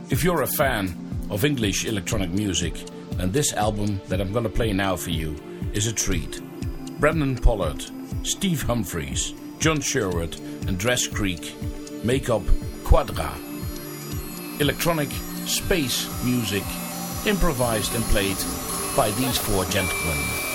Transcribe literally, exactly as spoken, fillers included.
If you're a fan of English electronic music, then this album that I'm gonna play now for you is a treat. Brendan Pollard, Steve Humphries, John Sherwood and Dress Creek make up Quadra. Electronic space music improvised and played by these four gentlemen.